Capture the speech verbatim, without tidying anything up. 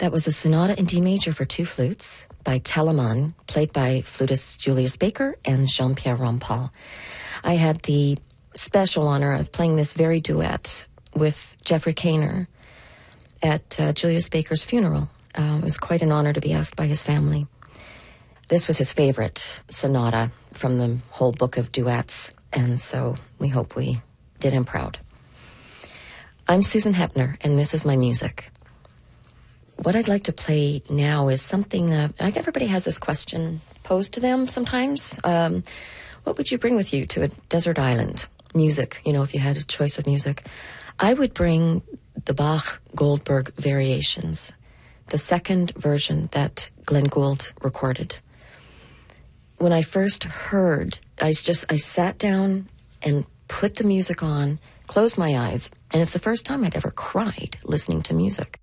That was a sonata in D major for two flutes by Telemann, played by flutist Julius Baker and Jean-Pierre Rampal. I had the special honor of playing this very duet with Jeffrey Kainer at uh, Julius Baker's funeral. Uh, it was quite an honor to be asked by his family. This was his favorite sonata from the whole book of duets, and so we hope we did him proud. I'm Susan Hepner, and this is my music. What I'd like to play now is something that, like, everybody has this question posed to them sometimes. Um, what would you bring with you to a desert island? Music, you know, if you had a choice of music. I would bring the Bach-Goldberg variations, the second version that Glenn Gould recorded. When I first heard, I just, I sat down and put the music on, closed my eyes, and it's the first time I'd ever cried listening to music.